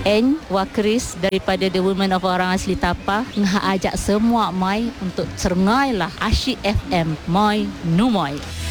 N Wakris daripada The Women of Orang Asli Tapah ngah ajak semua mai untuk cerengai lah Asyik FM Moi Numoy.